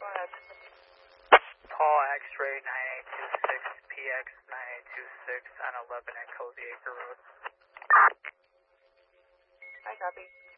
Go ahead. Paul X-ray 9826, PX 9826 on 11 at Cozy Acre Road. I copy.